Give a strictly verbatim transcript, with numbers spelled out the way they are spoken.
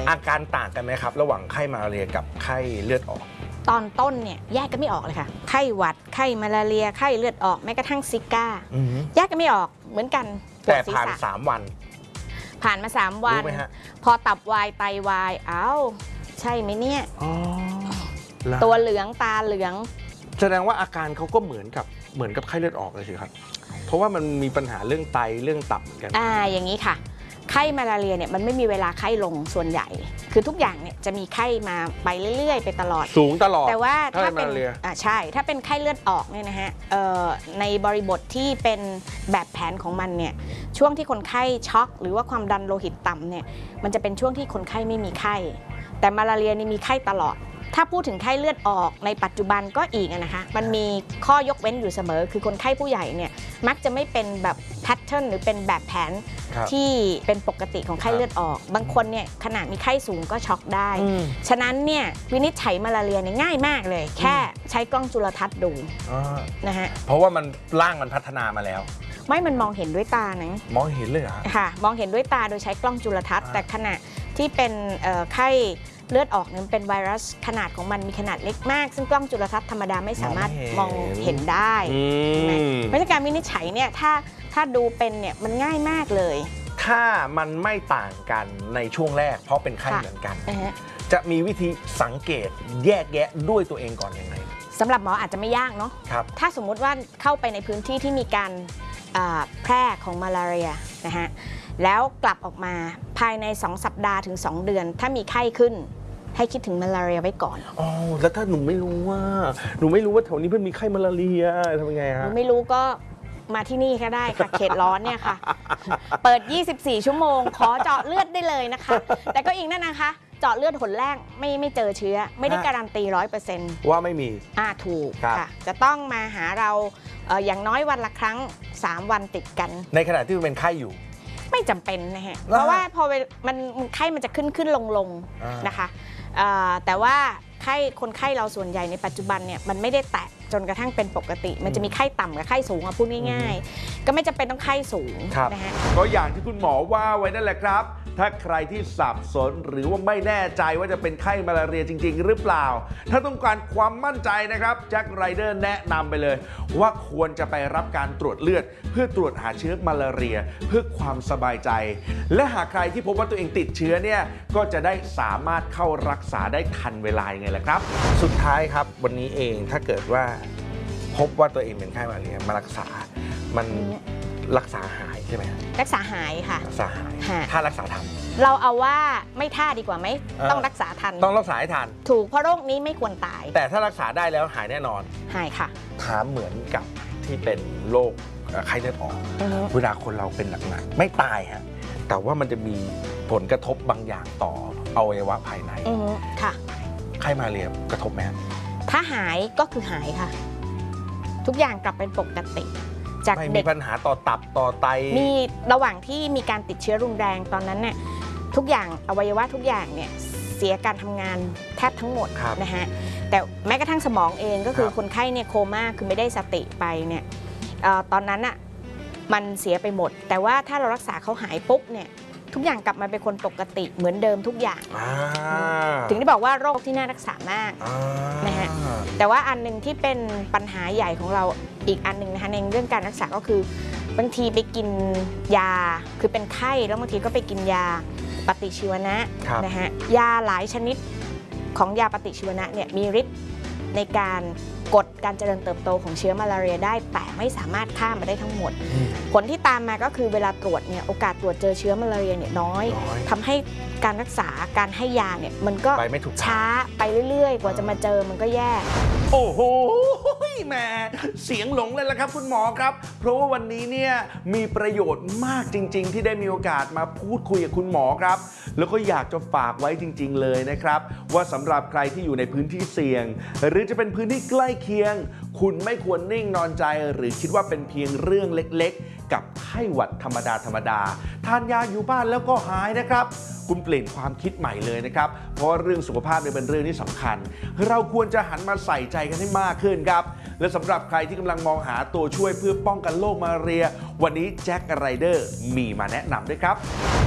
อาการต่างกันไหมครับระหว่างไข้มาลาเรียกับไข้เลือดออกตอนต้นเนี่ยแยกกันไม่ออกเลยค่ะไข้หวัดไข้มาลาเรียไข้เลือดออกแม้กระทั่งซิก้าแยกกันไม่ออกเหมือนกันแต่ผ่านสามวันผ่านมาสามวันพอตับวายไตวายเอ้าใช่ไหมเนี่ยตัวเหลืองตาเหลืองแสดงว่าอาการเขาก็เหมือนกับเหมือนกับไข้เลือดออกเลยสิครับเพราะว่ามันมีปัญหาเรื่องไตเรื่องตับเหมือนกันอ่าอย่างนี้ค่ะไข้มาลาเรียเนี่ยมันไม่มีเวลาไข้ลงส่วนใหญ่คือทุกอย่างเนี่ยจะมีไข้มาไปเรื่อยๆไปตลอดสูงตลอดแต่ว่าถ้าเป็นอ่าใช่ถ้าเป็นไข้เลือดออกเนี่ยนะฮะในบริบทที่เป็นแบบแผนของมันเนี่ยช่วงที่คนไข้ช็อกหรือว่าความดันโลหิตต่ำเนี่ยมันจะเป็นช่วงที่คนไข้ไม่มีไข้แต่มาลาเรียนี่มีไข้ตลอดถ้าพูดถึงไข้เลือดออกในปัจจุบันก็อีกนะคะมันมีข้อยกเว้นอยู่เสมอคือคนไข้ผู้ใหญ่เนี่ยมักจะไม่เป็นแบบแพทเทิร์นหรือเป็นแบบแผนที่เป็นปกติของไข้เลือดออกบางคนเนี่ยขนาดมีไข้สูงก็ช็อกได้ฉะนั้นเนี่ยวินิจฉัยมาลาเรียเนี่ยง่ายมากเลยแค่ใช้กล้องจุลทรรศน์ดูนะฮะเพราะว่ามันร่างมันพัฒนามาแล้วไม่มันมองเห็นด้วยตานะมองเห็นเลยเหรอค่ะมองเห็นด้วยตาโดยใช้กล้องจุลทรรศน์แต่ขณะที่เป็นไข้เลือดออกนั้นเป็นไวรัสขนาดของมันมีขนาดเล็กมากซึ่งกล้องจุลทรรศน์ธรรมดาไม่สามารถมองเห็นได้เพราะฉะนั้นการวินิจฉัยเนี่ยถ้าถ้าดูเป็นเนี่ยมันง่ายมากเลยถ้ามันไม่ต่างกันในช่วงแรกเพราะเป็นไข้เหมือนกันจะมีวิธีสังเกตแยกแยะด้วยตัวเองก่อนยังไงสำหรับหมออาจจะไม่ยากเนาะถ้าสมมุติว่าเข้าไปในพื้นที่ที่มีการแพร่ของมาลาเรียนะฮะแล้วกลับออกมาภายในสองสัปดาห์ถึงสองเดือนถ้ามีไข้ขึ้นให้คิดถึงมาลาเรียไว้ก่อนอ๋อแล้วถ้าหนูไม่รู้ว่าหนูไม่รู้ว่าแถวนี้เพื่อนมีไข้มาลาเรียทำยังไงฮะหนูไม่รู้ก็มาที่นี่ก็ได้ค่ะเขตร้อนเนี่ยค่ะเปิดยี่สิบสี่ชั่วโมงขอเจาะเลือดได้เลยนะคะแต่ก็อีกนั่นนะคะเจาะเลือดหนแรกไม่ไม่เจอเชื้อไม่ได้การันตีร้อยเปอร์เซ็นต์ว่าไม่มีอ่าถูกค่ะจะต้องมาหาเราอย่างน้อยวันละครั้งสามวันติดกันในขณะที่มันเป็นไข้อยู่ไม่จำเป็นนะฮะเพราะว่าพอมันไข้มันจะขึ้นขึ้นลงลงนะคะแต่ว่าไข้คนไข้เราส่วนใหญ่ในปัจจุบันเนี่ยมันไม่ได้แตะจนกระทั่งเป็นปกติมันจะมีไข้ต่ำกับไข้สูงพูดง่ายๆก็ไม่จำเป็นต้องไข้สูงนะฮะก็อย่างที่คุณหมอว่าไว้นั่นแหละครับถ้าใครที่สับสนหรือว่าไม่แน่ใจว่าจะเป็นไข้มาลาเรียจริงๆหรือเปล่าถ้าต้องการความมั่นใจนะครับแจ็คไรเดอร์แนะนำไปเลยว่าควรจะไปรับการตรวจเลือดเพื่อตรวจหาเชื้อมาลาเรียเพื่อความสบายใจและหากใครที่พบว่าตัวเองติดเชื้อเนี่ยก็จะได้สามารถเข้ารักษาได้ทันเวลาไงล่ะครับสุดท้ายครับวันนี้เองถ้าเกิดว่าพบว่าตัวเองเป็นไข้มาลาเรียมารักษามันรักษาหายใช่ไหมรักษาหายค่ะรักษาหายถ้ารักษาทันเราเอาว่าไม่ท่าดีกว่าไหมต้องรักษาทันต้องรักษาให้ทันถูกเพราะโรคนี้ไม่ควรตายแต่ถ้ารักษาได้แล้วหายแน่นอนหายค่ะถามเหมือนกับที่เป็นโรคไข้เลือดออกเวลาคนเราเป็นหนักๆไม่ตายฮะแต่ว่ามันจะมีผลกระทบบางอย่างต่ออวัยวะภายในค่ะไข้มาลาเรียกระทบไหมถ้าหายก็คือหายค่ะทุกอย่างกลับเป็นปกติจากเด็กมีปัญหาต่อตับต่อไตมีระหว่างที่มีการติดเชื้อรุนแรงตอนนั้นเนี่ยทุกอย่างอวัยวะทุกอย่างเนี่ยเสียการทำงานแทบทั้งหมดนะฮะแต่แม้กระทั่งสมองเองก็คือคนไข้เนี่ยโคม่าคือไม่ได้สติไปเนี่ยตอนนั้นอ่ะมันเสียไปหมดแต่ว่าถ้าเรารักษาเขาหายปุ๊บเนี่ยทุกอย่างกลับมาเป็นคนปกติเหมือนเดิมทุกอย่างถึงได้บอกว่าโรคที่น่ารักษามากนะฮะแต่ว่าอันหนึ่งที่เป็นปัญหาใหญ่ของเราอีกอันหนึ่งนะคะในเรื่องการรักษาก็คือบางทีไปกินยาคือเป็นไข้แล้วบางทีก็ไปกินยาปฏิชีวนะนะฮะยาหลายชนิดของยาปฏิชีวนะเนี่ยมีฤทธิ์ในการกดการเจริญเติบโตของเชื้อมาลาเรียได้แต่ไม่สามารถฆ่ามาได้ทั้งหมดผลที่ตามมาก็คือเวลาตรวจเนี่ยโอกาสตรวจเจอเชื้อมาลาเรียเนี่ยน้อยทำให้การรักษาการให้ยาเนี่ยมันก็ช้าไปเรื่อยๆกว่าจะมาเจอมันก็แย่โอ้โหแหมเสียงหลงเลยละครับคุณหมอครับเพราะว่าวันนี้เนี่ยมีประโยชน์มากจริงๆที่ได้มีโอกาสมาพูดคุยกับคุณหมอครับแล้วก็อยากจะฝากไว้จริงๆเลยนะครับว่าสำหรับใครที่อยู่ในพื้นที่เสี่ยงหรือจะเป็นพื้นที่ใกล้เคียงคุณไม่ควรนิ่งนอนใจหรือคิดว่าเป็นเพียงเรื่องเล็กๆกับไข้หวัดธรรมดาธรรมดาทานยาอยู่บ้านแล้วก็หายนะครับคุณเปลี่ยนความคิดใหม่เลยนะครับเพราะเรื่องสุขภาพเป็นเรื่องที่สำคัญเราควรจะหันมาใส่ใจกันให้มากขึ้นครับและสำหรับใครที่กำลังมองหาตัวช่วยเพื่อป้องกันโรคมาลาเรียวันนี้แจ็คไรเดอร์มีมาแนะนำด้วยครับ